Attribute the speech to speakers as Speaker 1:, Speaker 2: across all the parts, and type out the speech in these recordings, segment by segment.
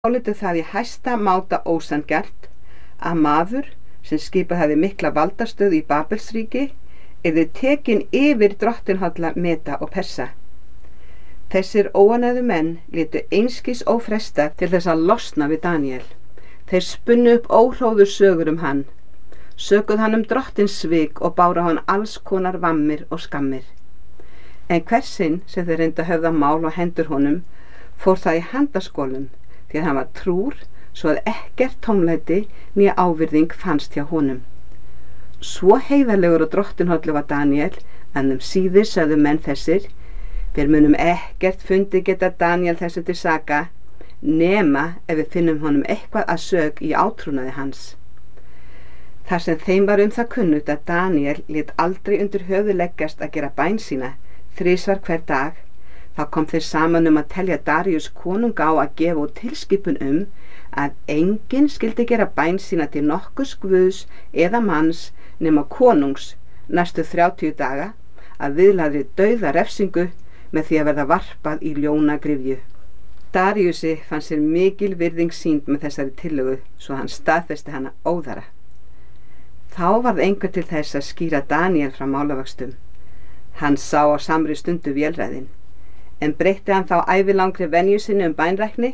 Speaker 1: Álitið það í hæsta máta ósanngjarnt að maður sem skipað hafði mikla valdastöðu í Babelsríki yrði tekinn yfir drottinhalla Meda og Persa. Þessir óánægðu menn létu einskis ófrestað til þess að losna við Daníel. Þeir spunnu upp óhróður sögur hann, sökuð hann drottins svik og báru hann alls konar vammir og skammir. En hversinn sem þeir reyndu að höfða mál á hendur honum fór það í handaskólum, því að hann var trúr svo að ekkert tómlæti né ávirðing fannst hjá honum. Svo heiðarlegur og drottinhollu var Daníel, en síðir sögðu menn þessir: við munum ekkert fundi geta Daníel þessu til saka, nema ef við finnum honum eitthvað að sök í átrúnaði hans. Þar sem þeim var það kunnugt að Daníel lét aldrei undir höfuð leggjast að gera bæn sína 3 hver dag, þá kom þeir saman að telja Daríus konung á að gefa út tilskipun að enginn skyldi gera bæn sína til nokkurs guðs eða manns nema konungs næstu 30 daga, að viðlagðri dauða refsingu með því að verða varpað í ljónagryfju. Daríusi fann sér mikil virðing sýnd með þessari tillögu, svo hann staðfesti hana óðara. Þá varð einhver til þess að skýra Daníel frá málavöxtum. Hann sá á samri stundu vélræðin, en breytti hann þá ævilangri venju sinni bænrækni?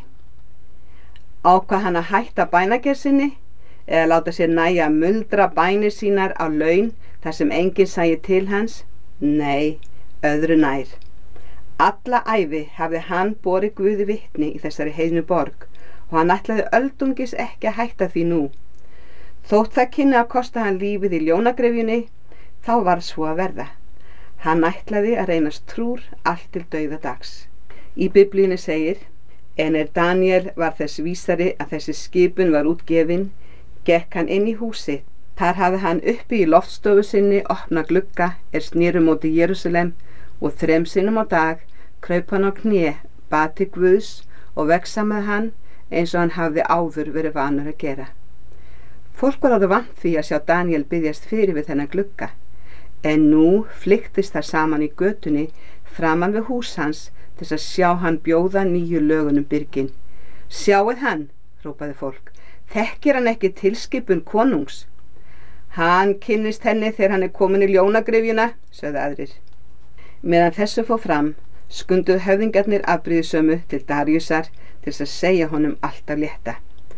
Speaker 1: Ákvað hann að hætta bænagerð sinni eða láta sér nægja að muldra bænir sínar á laun þar sem enginn sæi til hans? Nei, öðru nær. Alla ævi hafði hann borið Guði vitni í þessari heiðnu borg og hann ætlaði öldungis ekki að hætta því nú. Þótt það kynni að kosta hann lífið í ljónagryfjunni, þá var svo að verða. Hann ætlaði að reynast trúr allt til dauðadags. Í Biblíunni segir: en Daníel var þess vísari að þessi skipun var útgefin, gekk hann inn í húsið. Þar hafði hann uppi í loftstofu sinni opna glugga snéru móti Jerúsalem og 3 sinnum á dag kraup hann á kné, bað til Guðs og vegsamaði hann eins og hann hafði áður verið vanur að gera. Fólk var vant því að sjá Daníel biðjast fyrir við þennan glugga, en nú flyktist það saman í götunni framan við hús hans til að sjá hann bjóða nýju lögunum byrgin. Sjáið hann, hrópaði fólk, þekkir hann ekki tilskipun konungs? Hann kynnist henni þegar hann komin í ljónagryfjuna, sögðu aðrir. Meðan þessu fór fram, skunduðu höfðingarnir afbrýðisömu til Daríusar til að segja honum allt af létta.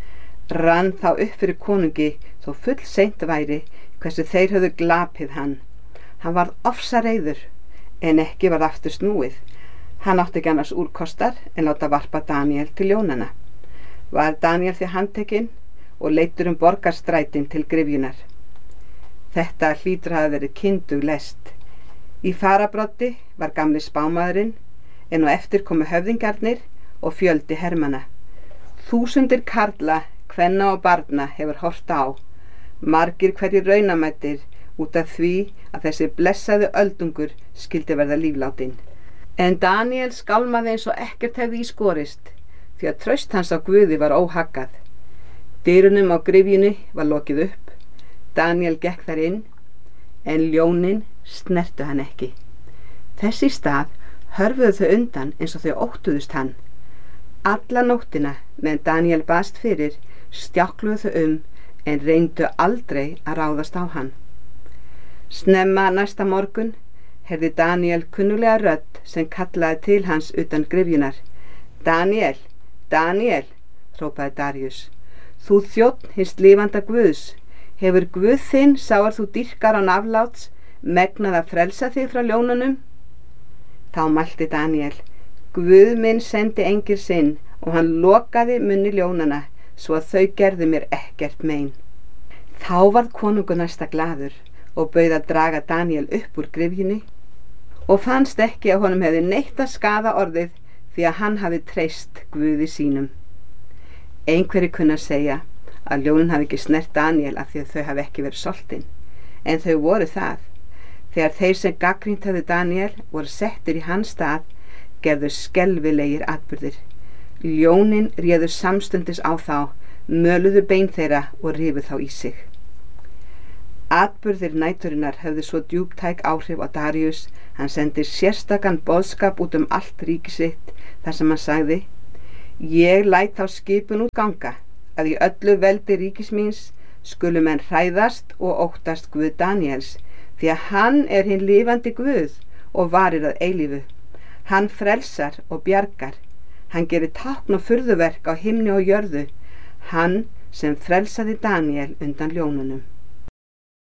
Speaker 1: Rann þá upp fyrir konungi þó full seint væri hversu þeir höfðu glapið hann. Hann varð ofsareiður, en ekki varð aftur snúið. Hann átti ekki annars úrkostar en láta varpa Daníel til ljónana. Var Daníel því handtekinn og leiddur borgarstrætin til gryfjunar. Þetta hlýtur hafa verið kyndug lest. Í farabroddi var gamli spámaðurinn, en á eftir komu höfðingarnir og fjöldi hermanna. 1000 karla, kvenna og barna hefur horft á, margir hverjir raunamættir út af því að þessi blessaði öldungur skyldi verða lífláttinn. En Daníel skálmaði eins og ekkert hefði í skorist, því að traust hans á Guði var óhaggað. Dyrunum á gryfjunni var lokið upp, Daníel gekk þar inn, en ljónin snertu hann ekki. Þess í stað hörfuðu þau undan eins og þau óttuðust hann. Alla nóttina meðan Daníel baðst fyrir stjákluðu þau en reyndu aldrei að ráðast á hann. Snemma næsta morgun heyrði Daníel kunnulega rödd sem kallaði til hans utan gryfjunar. Daníel, Daníel, hrópaði Daríus, þú þjónn hins lifanda Guðs, hefur Guð þinn, sáar þú dýrkar án afláts, megnað að frelsa þig frá ljónunum? Þá mælti Daníel: Guð minn sendi engil sinn og hann lokaði munni ljónana svo að þau gerðu mér ekkert mein. Þá varð konungur næsta glaður og bauð að draga Daníel upp úr gryfjunni og fannst ekki að honum hefði neitt að skaða orðið því að hann hafi treyst Guði sínum. Einhverjir kunna segja að ljónin hafi ekki snert Daníel af því að þau hafi ekki verið soltin, en þau voru það. Þegar þeir sem gagnrýnt höfðu Daníel voru settir í hans stað, gerðu skelfilegir atburðir. Ljónin réðu samstundis á þá, möluðu bein þeirra og rifu þá í sig. Atburðir næturinnar höfðu svo djúptæk áhrif á Daríus, hann sendi sérstakan boðskap út allt ríki sitt þar sem hann sagði: Ég læt þá skipun út ganga, að í öllu veldi ríkis míns skulu menn hræðast og óttast Guð Daniels, því að hann er hinn lifandi Guð og varir að eilífu. Hann frelsar og bjargar. Hann gerir tákn og furðuverk á himni og jörðu. Hann sem frelsaði Daniel undan ljónunum.